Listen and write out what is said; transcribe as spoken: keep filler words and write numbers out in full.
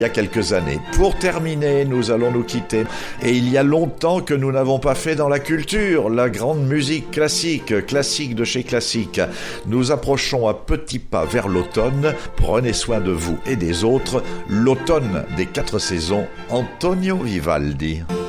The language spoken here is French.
il y a quelques années. Pour terminer, nous allons nous quitter. Et il y a longtemps que nous n'avons pas fait dans la culture, la grande musique classique, classique de chez classique. Nous approchons à petits pas vers l'automne. Prenez soin de vous et des autres. L'automne des quatre saisons, Antonio Vivaldi.